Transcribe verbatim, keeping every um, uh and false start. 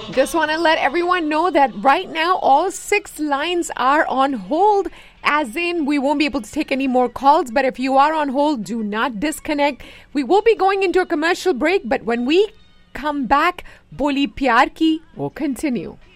Just want to let everyone know that right now all six lines are on hold, as in we won't be able to take any more calls. But if you are on hold, do not disconnect. We will be going into a commercial break, but when we come back, Boli Pyar Ki will continue.